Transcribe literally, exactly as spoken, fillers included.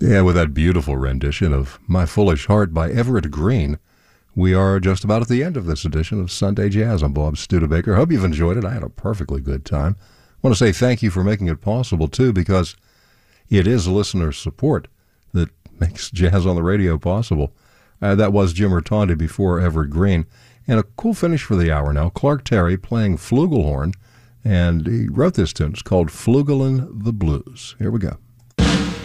Yeah, with that beautiful rendition of My Foolish Heart by Everett Green, we are just about at the end of this edition of Sunday Jazz. I'm Bob Studebaker. Hope you've enjoyed it. I had a perfectly good time. I want to say thank you for making it possible, too, because it is listener support that makes jazz on the radio possible. Uh, that was Jim Rotondi before Everett Green. And a cool finish for the hour now. Clark Terry playing flugelhorn, and he wrote this tune. It's called Flugelin' the Blues. Here we go.